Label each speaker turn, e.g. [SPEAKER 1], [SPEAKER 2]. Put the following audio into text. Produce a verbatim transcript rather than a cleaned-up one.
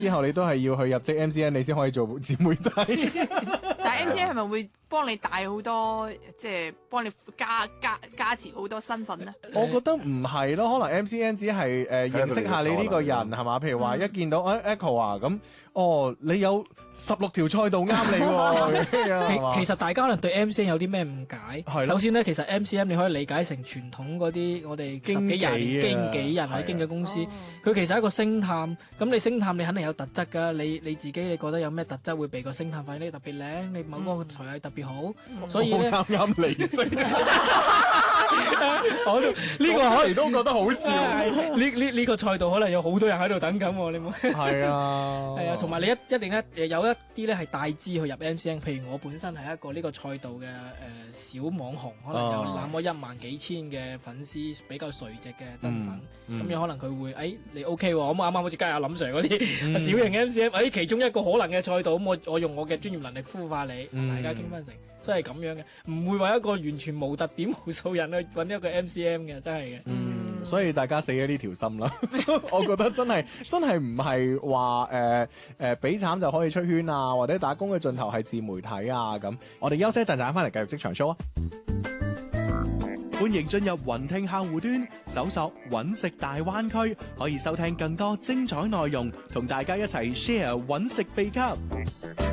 [SPEAKER 1] 之後你都係要去入職 M C N， 你先可以做自媒體。
[SPEAKER 2] 但係 M C N 係咪會幫你帶好多，即係幫你加加加持好多身份咧？
[SPEAKER 1] 我覺得唔係咯，可能 M C N 只係誒、呃、認識下你呢個人係嘛？譬如話一見到誒、哎、Echo 啊咁，哦你有十六條賽道啱你喎。
[SPEAKER 3] 其其實大家可能對 M C N 有啲咩誤解？
[SPEAKER 1] 係咯
[SPEAKER 3] 首先咧，其實 M C N 你可以理解成傳統嗰啲我哋十幾人
[SPEAKER 1] 經紀啊
[SPEAKER 3] 經紀人或者經紀公司，佢其實係一個星探。咁你星探你肯定有特質㗎，你你自己你覺得有咩特質會被個星探發現？你特別靚，你某個才藝特別好，所以咧
[SPEAKER 1] 啱啱離職，
[SPEAKER 3] 我都呢個可能
[SPEAKER 1] 都覺得好笑。
[SPEAKER 3] 呢呢呢個賽道可能有好多人喺度等緊喎，你冇？
[SPEAKER 1] 係啊，
[SPEAKER 3] 係啊，同埋你一一定咧有一啲咧係帶資去入 M C N， 譬如我本身係一個呢個賽道嘅誒、呃、小網紅，可能有那麼一萬幾千嘅粉絲，比較垂直嘅真粉，咁、嗯、樣、嗯、可能佢會誒、哎、你 OK 喎，咁啱啱好似加下林 Sir 嗰啲、嗯、小型 M C N， 誒、哎、其中一個可能嘅賽道，咁我我用我嘅專業能力孵化你，嗯、大家傾翻成，真係咁樣嘅，唔會話一個完全無特點無數人去揾一個 M C N 嘅，真係嘅。
[SPEAKER 1] 嗯，所以大家死咗呢條心啦，我覺得真係真係唔係話誒誒俾慘就可以出圈啊，或者打工嘅盡頭係自媒體啊咁。我哋休息一陣，陣翻嚟繼續職場 show 啊！歡迎進入雲聽客戶端，搜索揾食大灣區，可以收聽更多精彩內容，同大家一齊 share 揾食秘笈。